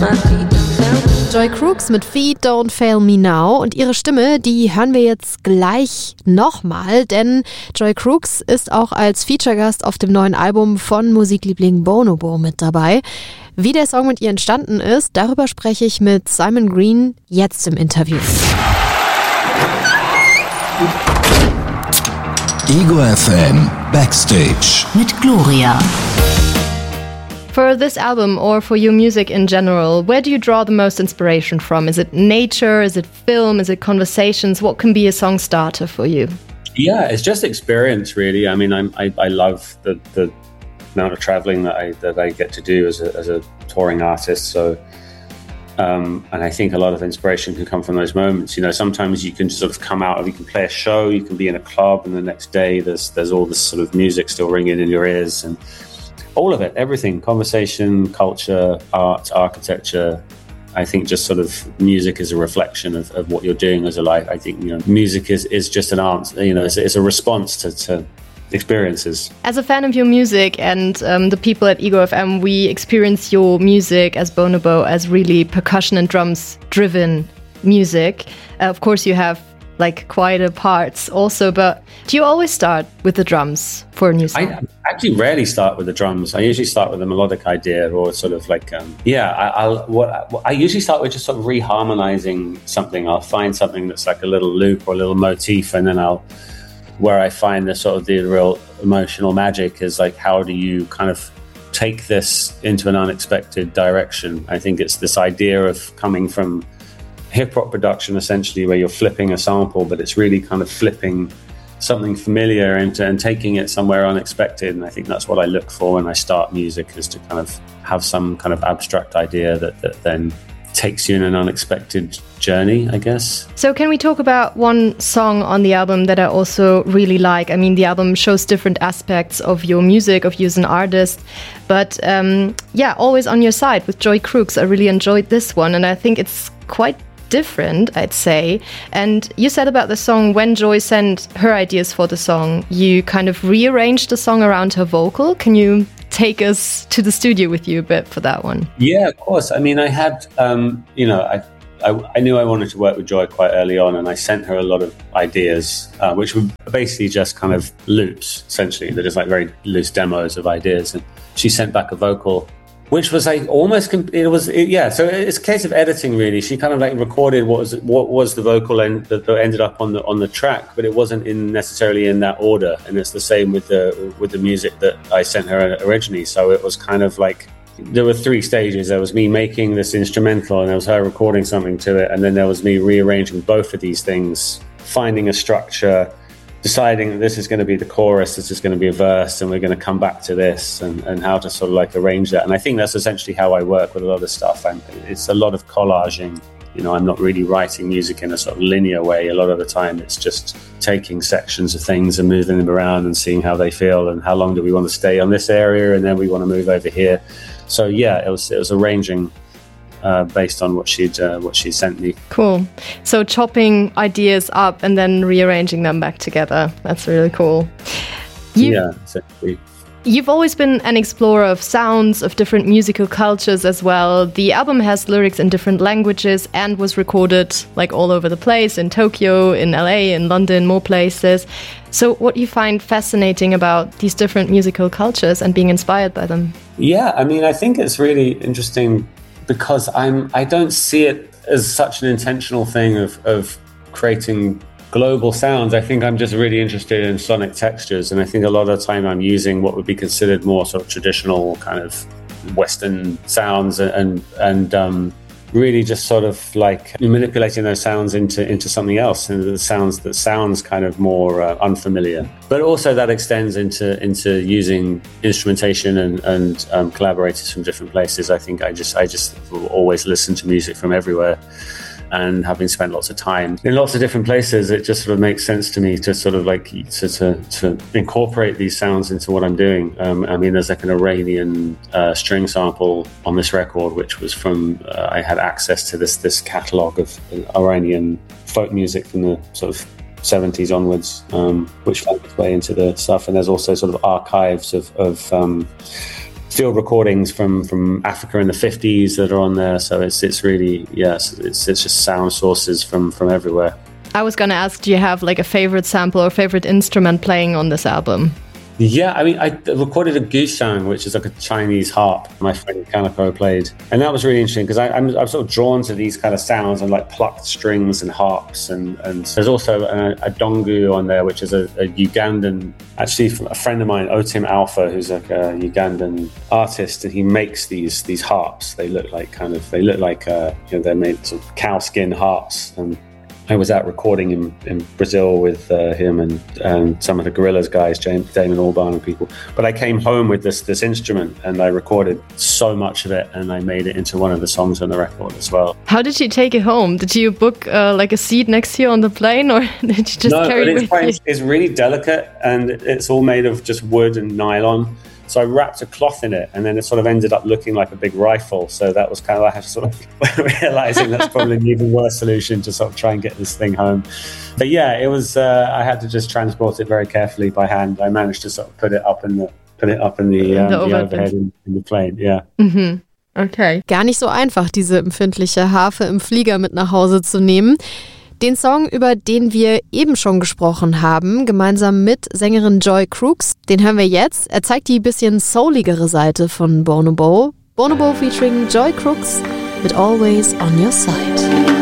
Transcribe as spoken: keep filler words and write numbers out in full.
Joy Crookes mit Feet Don't Fail Me Now und ihre Stimme, die hören wir jetzt gleich nochmal, denn Joy Crookes ist auch als Feature-Gast auf dem neuen Album von Musikliebling Bonobo mit dabei. Wie der Song mit ihr entstanden ist, darüber spreche ich mit Simon Green jetzt im Interview. Ego F M Backstage mit Gloria. For this album or for your music in general, where do you draw the most inspiration from? Is it nature? Is it film? Is it conversations? What can be a song starter for you? Yeah, it's just experience, really. I mean, I'm, I I love the the amount of traveling that I that I get to do as a as a touring artist. So, um, and I think a lot of inspiration can come from those moments. You know, sometimes you can sort of come out of, you can play a show, you can be in a club, and the next day there's there's all this sort of music still ringing in your ears and. All of it, everything, conversation, culture, art, architecture. I think just sort of music is a reflection of, of what you're doing as a life. I think, you know, music is, is just an answer, you know, it's, it's a response to, to experiences. As a fan of your music and um, the people at Ego F M, we experience your music as Bonobo as really percussion and drums driven music. Uh, of course, you have like quieter parts also, but do you always start with the drums for a new song? I actually rarely start with the drums. I usually start with a melodic idea or sort of like, um, yeah, I, I'll, what, I usually start with just sort of reharmonizing something. I'll find something that's like a little loop or a little motif, and then I'll, where I find the sort of the real emotional magic is like, how do you kind of take this into an unexpected direction? I think it's this idea of coming from hip-hop production, essentially, where you're flipping a sample, but it's really kind of flipping something familiar into and taking it somewhere unexpected. And I think that's what I look for when I start music, is to kind of have some kind of abstract idea that, that then takes you in an unexpected journey, I guess. So can we talk about one song on the album that I also really like? I mean, the album shows different aspects of your music, of you as an artist, but um, yeah, Always on Your Side with Joy Crookes. I really enjoyed this one, and I think it's quite different, I'd say. And you said about the song, when Joy sent her ideas for the song, you kind of rearranged the song around her vocal. Can you take us to the studio with you a bit for that one? Yeah, of course. I mean, I had, um, you know, I, I I knew I wanted to work with Joy quite early on, and I sent her a lot of ideas, uh, which were basically just kind of loops, essentially. They're just like very loose demos of ideas. And she sent back a vocal, which was like almost, it was, it, yeah, so it's a case of editing, really. She kind of like recorded what was what was the vocal end that ended up on the on the track, but it wasn't in necessarily in that order. And it's the same with the with the music that I sent her originally. So it was kind of like, there were three stages. There was me making this instrumental, and there was her recording something to it, and then there was me rearranging both of these things, finding a structure, deciding that this is going to be the chorus, this is going to be a verse, and we're going to come back to this, and, and how to sort of like arrange that. And I think that's essentially how I work with a lot of stuff. And it's a lot of collaging. You know, I'm not really writing music in a sort of linear way. A lot of the time it's just taking sections of things and moving them around and seeing how they feel and how long do we want to stay on this area, and then we want to move over here. So yeah, it was it was arranging Uh, based on what she'd uh, what she sent me. Cool. So chopping ideas up and then rearranging them back together. That's really cool. You, yeah, exactly. You've always been an explorer of sounds, of different musical cultures as well. The album has lyrics in different languages and was recorded like all over the place, in Tokyo, in L A, in London, more places. So what do you find fascinating about these different musical cultures and being inspired by them? Yeah, I mean, I think it's really interesting because I'm, I don't see it as such an intentional thing of, of creating global sounds. I think I'm just really interested in sonic textures, and I think a lot of the time I'm using what would be considered more sort of traditional kind of Western sounds, and and um, really just sort of like manipulating those sounds into into something else, and the sounds that sounds kind of more uh, unfamiliar. But also that extends into into using instrumentation and and um, collaborators from different places. I think I just I just always listen to music from everywhere. And having spent lots of time in lots of different places, it just sort of makes sense to me to sort of like to to, to incorporate these sounds into what I'm doing. Um, I mean, there's like an Iranian uh, string sample on this record, which was from uh, I had access to this this catalogue of Iranian folk music from the sort of seventies onwards, um, which found its way into the stuff. And there's also sort of archives of, of um, field recordings from, from Africa in the fifties that are on there. So it's it's really, yes, it's it's just sound sources from, from everywhere. I was going to ask, do you have like a favorite sample or favorite instrument playing on this album? Yeah, I mean, I recorded a guzheng, which is like a Chinese harp my friend Kanako played. And that was really interesting because I'm, I'm sort of drawn to these kind of sounds and like plucked strings and harps. And, and there's also a, a dongu on there, which is a, a Ugandan, actually a friend of mine, Otim Alpha, who's like a Ugandan artist. And he makes these these harps. They look like kind of, they look like, uh, you know, they're made sort of cow skin harps. And I was out recording in, in Brazil with uh, him and um, some of the Gorillaz guys, James, Damon Albarn and people. But I came home with this this instrument and I recorded so much of it and I made it into one of the songs on the record as well. How did you take it home? Did you book uh, like a seat next to you on the plane or did you just no, carry but it it's with quite, you? It's really delicate and it's all made of just wood and nylon. So I wrapped a cloth in it and then it sort of ended up looking like a big rifle. So that was kind of like sort of realizing that's probably an even worse solution to sort of try and get this thing home. But yeah, it was, uh, I had to just transport it very carefully by hand. I managed to sort of put it up in the, put it up in the, um, the, the overhead in, in the plane, yeah. Mhm. Okay. Gar nicht so einfach, diese empfindliche Harfe im Flieger mit nach Hause zu nehmen. Den Song, über den wir eben schon gesprochen haben, gemeinsam mit Sängerin Joy Crooks, den hören wir jetzt. Er zeigt die bisschen souligere Seite von Bonobo. Bonobo featuring Joy Crooks mit Always on Your Side.